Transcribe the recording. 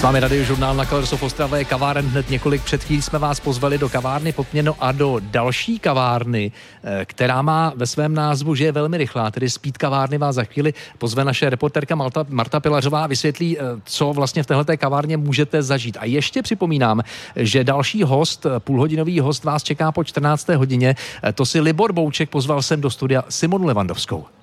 vámi Radiožurnál na Colors of Ostrava je kaváren hned několik. Před chvílí jsme vás pozvali do kavárny Popměno a do další kavárny, která má ve svém názvu, že je velmi rychlá, tedy Speed kavárny. Vás za chvíli pozve naše reportérka Marta Pilařová a vysvětlí, co vlastně v téhleté kavárně můžete zažít. A ještě připomínám, že další host, půlhodinový host vás čeká po 14. hodině. To si Libor Bouček pozval sem do studia Simonu Levandovskou.